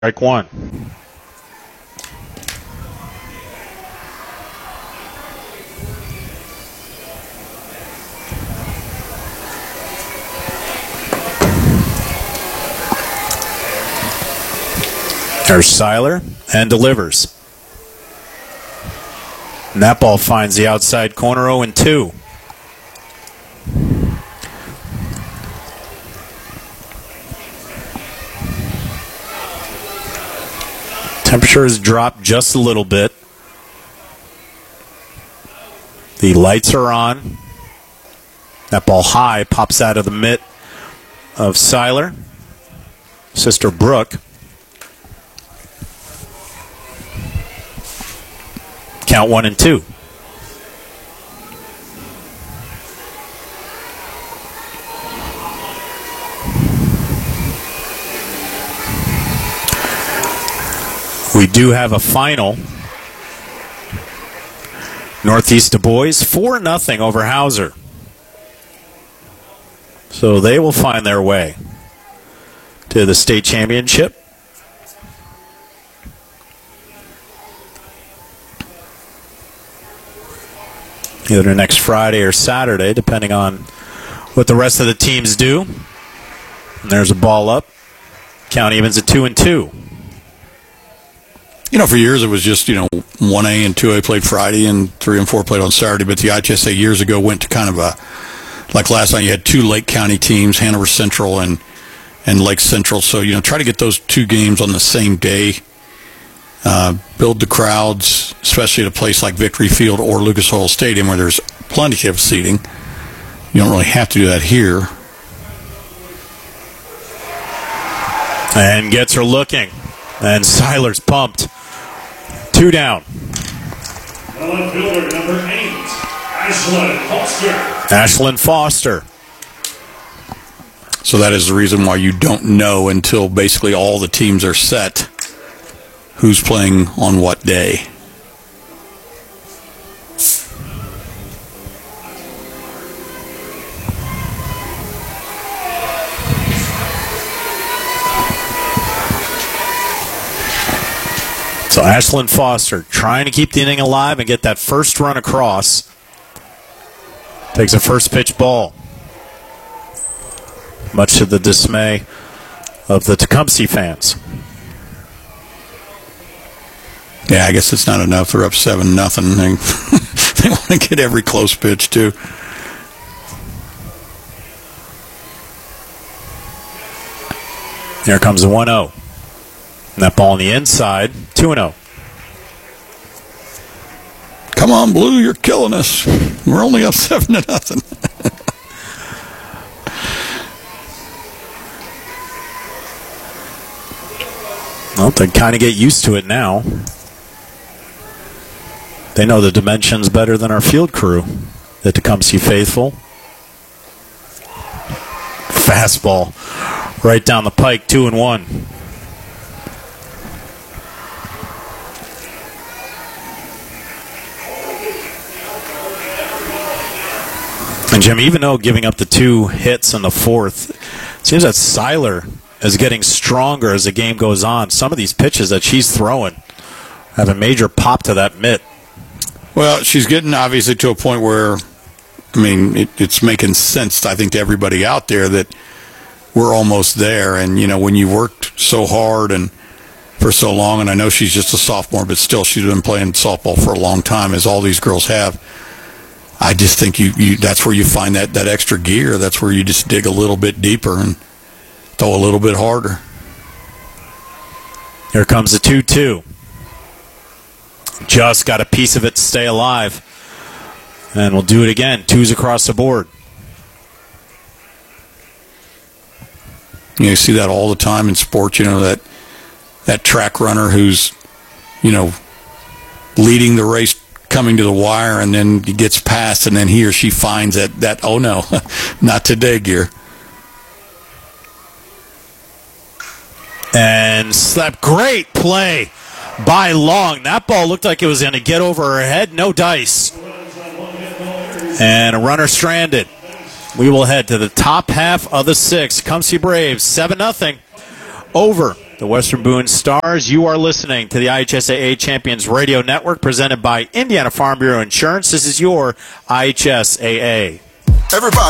Strike one. There's Seiler and delivers. And that ball finds the outside corner, 0-2. Temperature has dropped just a little bit. The lights are on. That ball high pops out of the mitt of Seiler. Sister Brooke. Count 1-2. We do have a final. Northeast Du Bois 4-0 over Hauser. So they will find their way to the state championship. Either next Friday or Saturday, depending on what the rest of the teams do. And there's a ball up. Count evens at 2-2. You know, for years it was just, 1A and 2A played Friday and 3 and 4 played on Saturday. But the ITSA years ago went to kind of like last night, you had two Lake County teams, Hanover Central and Lake Central. So, try to get those two games on the same day. Build the crowds, especially at a place like Victory Field or Lucas Oil Stadium where there's plenty of seating. You don't really have to do that here. And gets her looking. And Seiler's pumped. 2 down. Fielder number 8, Ashlyn Foster. Ashlyn Foster. So that is the reason why you don't know until basically all the teams are set who's playing on what day. So Ashlyn Foster trying to keep the inning alive and get that first run across. Takes a first pitch ball. Much to the dismay of the Tecumseh fans. Yeah, I guess it's not enough. They're up 7-0. They want to get every close pitch, too. Here comes the 1-0. And that ball on the inside, 2-0. Come on, Blue, you're killing us. We're only up 7-0. Well, they kind of get used to it now. They know the dimensions better than our field crew, the Tecumseh faithful. Fastball right down the pike, 2-1. And Jim, even though giving up the 2 hits in the fourth, it seems that Seiler is getting stronger as the game goes on. Some of these pitches that she's throwing have a major pop to that mitt. Well, she's getting obviously to a point where, it's making sense, I think, to everybody out there that we're almost there. And, when you worked so hard and for so long, and I know she's just a sophomore, but still she's been playing softball for a long time, as all these girls have. I just think you that's where you find that extra gear. That's where you just dig a little bit deeper and throw a little bit harder. Here comes the 2-2. Just got a piece of it to stay alive. And we'll do it again. 2s across the board. You see that all the time in sports, that track runner who's, leading the race, coming to the wire, and then he gets past, and then he or she finds that oh no, not today gear. And slap, great play by Long. That ball looked like it was going to get over her head. No dice. And a runner stranded. We will head to the top half of the 6th. Tecumseh Braves 7-0 over the Western Boone Stars. You are listening to the IHSAA Champions Radio Network presented by Indiana Farm Bureau Insurance. This is your IHSAA. Everybody.